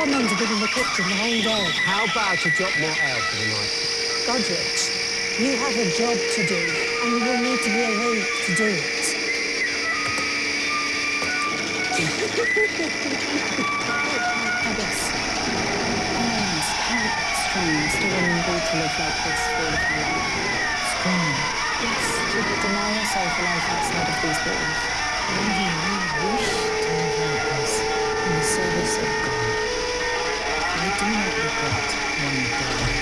barman's been in the kitchen the whole day. How about a drop more ale for the night? Godrich, you have a job to do, and you will need to be awake to do it. Haggis. Irons, carrots, strings. Do women need to live like this for all of her life? Strong. Yes, you could deny yourself a life outside of these walls. Maybe you wish to live like this in the service of God. I do not regret one day.